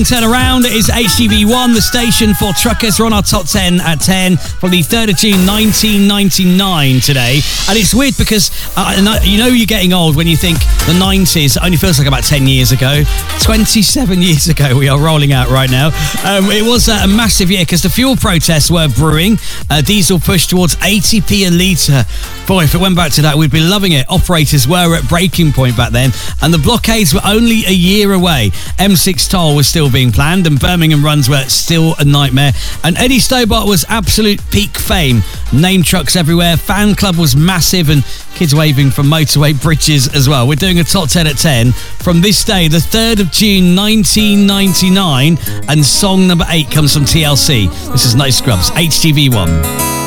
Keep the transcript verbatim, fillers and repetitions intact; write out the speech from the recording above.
and turn around. It is H T V one, the station for truckers. We're on our top ten at ten from the third of June nineteen ninety-nine today. And it's weird because uh, you know you're getting old when you think the nineties only feels like about ten years ago. twenty-seven years ago we are rolling out right now. Um, it was uh, a massive year because the fuel protests were brewing. Uh, diesel pushed towards eighty p a litre. Boy, if it went back to that, we'd be loving it. Operators were at breaking point back then, and the blockades were only a year away. M six toll was still being planned, and Birmingham runs were still a nightmare. And Eddie Stobart was absolute peak fame. Name trucks everywhere, fan club was massive, and kids waving from motorway bridges as well. We're doing a top ten at ten from this day, the third of June nineteen ninety-nine, and song number eight comes from T L C. This is No Scrubs, H T V one.